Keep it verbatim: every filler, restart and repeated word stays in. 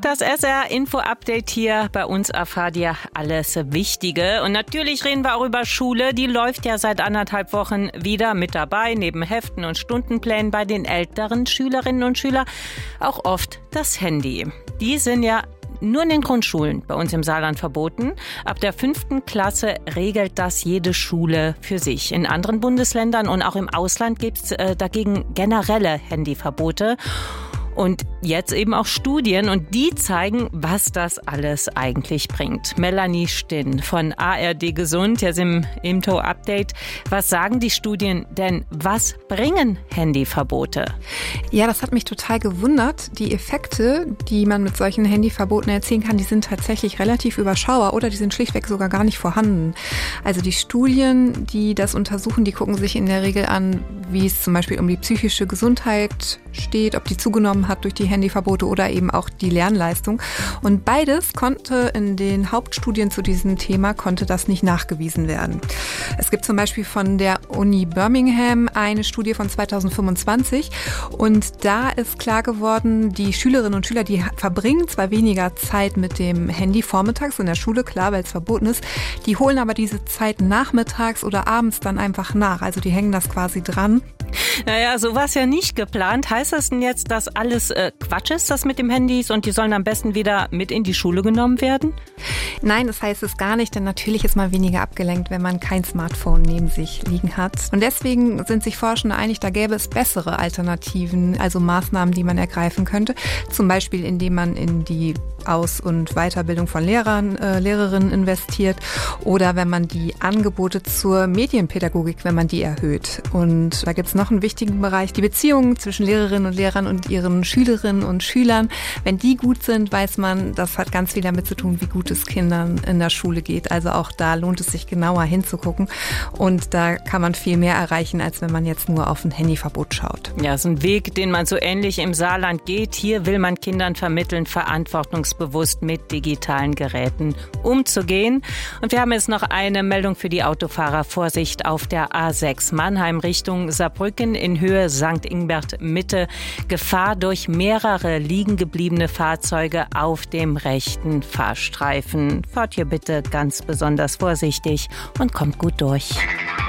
Das S R Info Update hier. Bei uns erfahrt ihr alles Wichtige. Und natürlich reden wir auch über Schule. Die läuft ja seit anderthalb Wochen wieder mit dabei. Neben Heften und Stundenplänen bei den älteren Schülerinnen und Schülern auch oft das Handy. Die sind ja nur in den Grundschulen bei uns im Saarland verboten. Ab der fünften Klasse regelt das jede Schule für sich. In anderen Bundesländern und auch im Ausland gibt es äh, dagegen generelle Handyverbote. Und jetzt eben auch Studien und die zeigen, was das alles eigentlich bringt. Melanie Stinn von A R D Gesund, jetzt im Info-Update. Was sagen die Studien denn? Was bringen Handyverbote? Ja, das hat mich total gewundert. Die Effekte, die man mit solchen Handyverboten erzielen kann, die sind tatsächlich relativ überschaubar oder die sind schlichtweg sogar gar nicht vorhanden. Also die Studien, die das untersuchen, die gucken sich in der Regel an, wie es zum Beispiel um die psychische Gesundheit steht, ob die zugenommen hat durch die Handyverbote oder eben auch die Lernleistung. Und beides konnte in den Hauptstudien zu diesem Thema, konnte das nicht nachgewiesen werden. Es gibt zum Beispiel von der Uni Birmingham eine Studie von zweitausendfünfundzwanzig und da ist klar geworden, die Schülerinnen und Schüler, die verbringen zwar weniger Zeit mit dem Handy vormittags in der Schule, klar, weil es verboten ist, die holen aber diese Zeit nachmittags oder abends dann einfach nach. Also die hängen das quasi dran. Naja, so war es ja nicht geplant. Heißt das denn jetzt, dass alles äh, Quatsch ist, das mit dem Handys und die sollen am besten wieder mit in die Schule genommen werden? Nein, das heißt es gar nicht, denn natürlich ist man weniger abgelenkt, wenn man kein Smartphone neben sich liegen hat. Und deswegen sind sich Forschende einig, da gäbe es bessere Alternativen, also Maßnahmen, die man ergreifen könnte. Zum Beispiel, indem man in die Aus- und Weiterbildung von Lehrern, äh, Lehrerinnen investiert oder wenn man die Angebote zur Medienpädagogik, wenn man die erhöht. Und da gibt es noch einen wichtigen Bereich, die Beziehungen zwischen Lehrerinnen und Lehrern und ihren Schülerinnen und Schülern. Wenn die gut sind, weiß man, das hat ganz viel damit zu tun, wie gut es Kindern in der Schule geht. Also auch da lohnt es sich genauer hinzugucken und da kann man viel mehr erreichen, als wenn man jetzt nur auf ein Handyverbot schaut. Ja, ist ein Weg, den man so ähnlich im Saarland geht. Hier will man Kindern vermitteln, verantwortungsbewusst mit digitalen Geräten umzugehen. Und wir haben jetzt noch eine Meldung für die Autofahrer. Vorsicht auf der A sechs Mannheim Richtung Saarbrücken in Höhe Sankt Ingbert Mitte. Gefahr durch mehrere liegen gebliebene Fahrzeuge auf dem rechten Fahrstreifen. Fahrt hier bitte ganz besonders vorsichtig und kommt gut durch.